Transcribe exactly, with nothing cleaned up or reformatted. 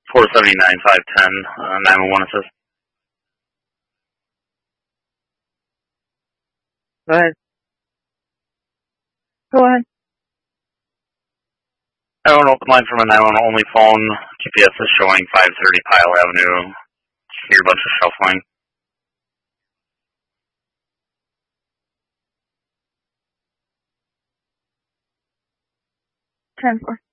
four seventy-nine, five ten, uh, nine one one assist. Go ahead. Go ahead. I don't know, open line from a nine one one only phone. G P S is showing five thirty Pyle Avenue. Hear a bunch of shuffling. ten four.